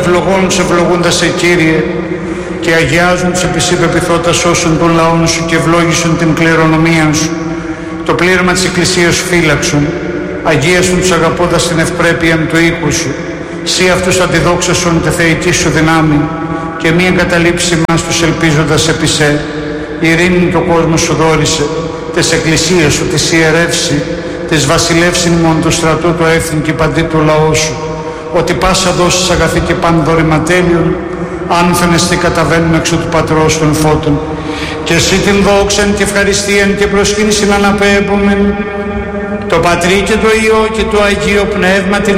ευλογών τους ευλογούντας σε Κύριε, και αγιάζουν τους επισύπεπιθώτας όσων των λαών σου και ευλόγησον την κληρονομία σου. Το πλήρωμα της Εκκλησίας σου φύλαξον, αγίασον τους αγαπώντας την ευπρέπεια του οίκου σου. Σύ αυτούς αντιδόξασον τε θεϊκή σου δυνάμει, και μη εγκαταλείψει μας τους ελπίζοντας επί σε. Ειρήνη το κόσμο σου δόρισε, τες εκκλησίες σου τις ιερεύσει, τες βασιλεύσιν μόνο του στρατού το έθνη και παντή του λαού σου. Ότι πάσα δώσεις αγαθή και παν δωρηματέλειον, άνθενες τι καταβαίνουν έξω του Πατρός των φώτων. Και εσύ την δόξαν και ευχαριστίαν και προσκύνησιν αναπέμπομεν, το Πατρί και το Υιό και το Αγίο Πνεύμα την